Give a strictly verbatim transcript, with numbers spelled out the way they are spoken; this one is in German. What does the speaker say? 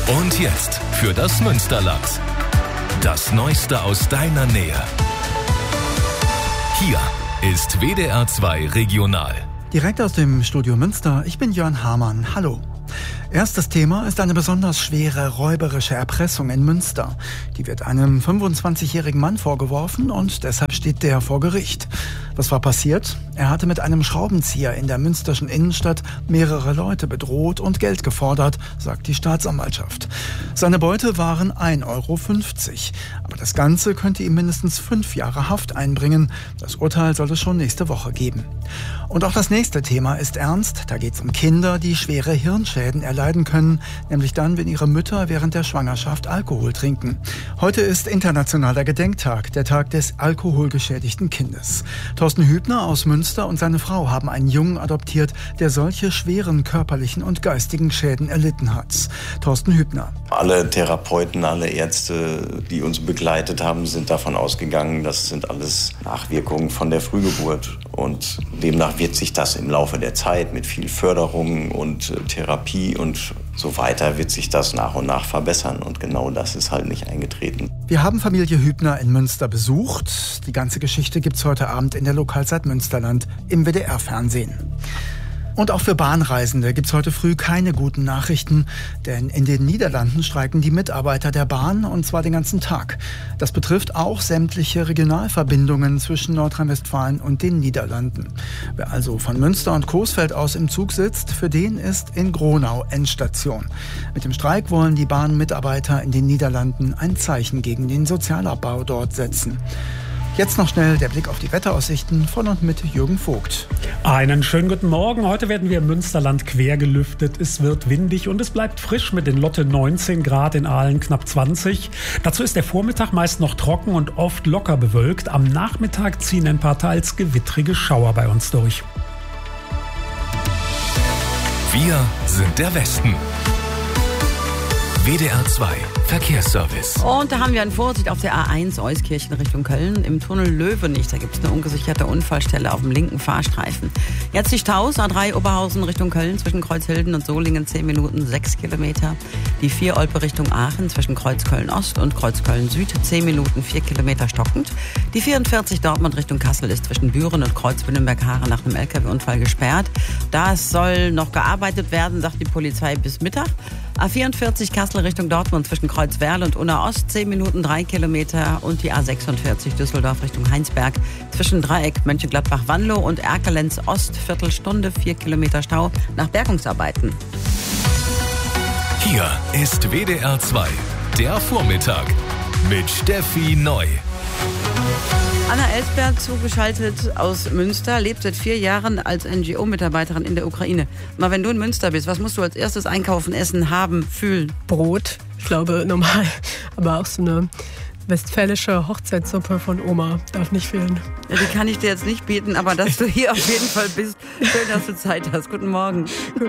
Und jetzt für das Münsterland. Das Neueste aus deiner Nähe. Hier ist W D R zwei Regional. Direkt aus dem Studio Münster, ich bin Jörn Hamann. Hallo. Erstes Thema ist eine besonders schwere räuberische Erpressung in Münster. Die wird einem fünfundzwanzigjährigen Mann vorgeworfen und deshalb steht der vor Gericht. Was war passiert? Er hatte mit einem Schraubenzieher in der münsterschen Innenstadt mehrere Leute bedroht und Geld gefordert, sagt die Staatsanwaltschaft. Seine Beute waren ein Euro fünfzig. Aber das Ganze könnte ihm mindestens fünf Jahre Haft einbringen. Das Urteil soll es schon nächste Woche geben. Und auch das nächste Thema ist ernst. Da geht es um Kinder, die schwere Hirnschäden erleiden können, nämlich dann, wenn ihre Mütter während der Schwangerschaft Alkohol trinken. Heute ist internationaler Gedenktag, der Tag des alkoholgeschädigten Kindes. Thorsten Hübner aus Münster und seine Frau haben einen Jungen adoptiert, der solche schweren körperlichen und geistigen Schäden erlitten hat. Thorsten Hübner. Alle Therapeuten, alle Ärzte, die uns begleitet haben, sind davon ausgegangen, das sind alles Nachwirkungen von der Frühgeburt. Und demnach wird sich das im Laufe der Zeit mit viel Förderung und Therapie und so weiter wird sich das nach und nach verbessern. Und genau das ist halt nicht eingetreten. Wir haben Familie Hübner in Münster besucht. Die ganze Geschichte gibt's heute Abend in der Lokalzeit Münsterland im W D R-Fernsehen. Und auch für Bahnreisende gibt's heute früh keine guten Nachrichten, denn in den Niederlanden streiken die Mitarbeiter der Bahn, und zwar den ganzen Tag. Das betrifft auch sämtliche Regionalverbindungen zwischen Nordrhein-Westfalen und den Niederlanden. Wer also von Münster und Coesfeld aus im Zug sitzt, für den ist in Gronau Endstation. Mit dem Streik wollen die Bahnmitarbeiter in den Niederlanden ein Zeichen gegen den Sozialabbau dort setzen. Jetzt noch schnell der Blick auf die Wetteraussichten von und mit Jürgen Vogt. Einen schönen guten Morgen. Heute werden wir im Münsterland quer gelüftet. Es wird windig und es bleibt frisch mit in Lotte neunzehn Grad, in Aalen knapp zwanzig. Dazu ist der Vormittag meist noch trocken und oft locker bewölkt. Am Nachmittag ziehen ein paar teils gewittrige Schauer bei uns durch. Wir sind der Westen. W D R zwei Verkehrsservice. Und da haben wir eine Vorsicht auf der A eins Euskirchen Richtung Köln. Im Tunnel Löwenich, da gibt es eine ungesicherte Unfallstelle auf dem linken Fahrstreifen. Jetzt die Staus, A drei Oberhausen Richtung Köln zwischen Kreuzhilden und Solingen zehn Minuten, sechs Kilometer. Die vier Olpe Richtung Aachen zwischen Kreuzköln Ost und Kreuzköln Süd zehn Minuten, vier Kilometer stockend. Die vierundvierzig Dortmund Richtung Kassel ist zwischen Büren und Kreuz-Wünnenberg-Haare nach einem L K W-Unfall gesperrt. Da soll noch gearbeitet werden, sagt die Polizei, bis Mittag. A vierundvierzig Kassel Richtung Dortmund zwischen Kreuzwerl und Unna Ost zehn Minuten, drei Kilometer. Und die A sechsundvierzig Düsseldorf Richtung Heinsberg zwischen Dreieck Mönchengladbach-Wanlo und Erkelenz Ost Viertelstunde, vier Kilometer Stau nach Bergungsarbeiten. Hier ist W D R zwei, der Vormittag mit Steffi Neu. Anna Elsbert, zugeschaltet aus Münster, lebt seit vier Jahren als N G O-Mitarbeiterin in der Ukraine. Mal, wenn du in Münster bist, was musst du als erstes einkaufen, essen, haben, fühlen? Brot, ich glaube normal, aber auch so eine westfälische Hochzeitssuppe von Oma darf nicht fehlen. Ja, die kann ich dir jetzt nicht bieten, aber dass du hier auf jeden Fall bist. Schön, dass du Zeit hast. Guten Morgen.